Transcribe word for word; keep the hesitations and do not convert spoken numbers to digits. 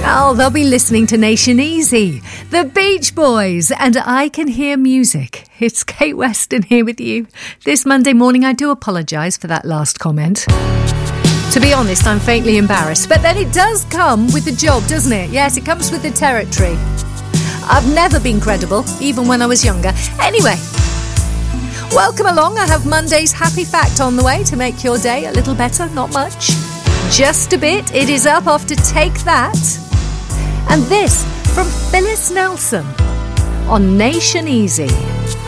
Oh, they'll be listening to Nation Easy, The Beach Boys, and I Can Hear Music. It's Kate Weston here with you. This Monday morning, I do apologise for that last comment. To be honest, I'm faintly embarrassed, but then it does come with the job, doesn't it? Yes, it comes with the territory. I've never been credible, even when I was younger. Anyway, welcome along. I have Monday's Happy Fact on the way to make your day a little better, not much. Just a bit. It is up after Take That. And this from Phyllis Nelson on Nation Easy.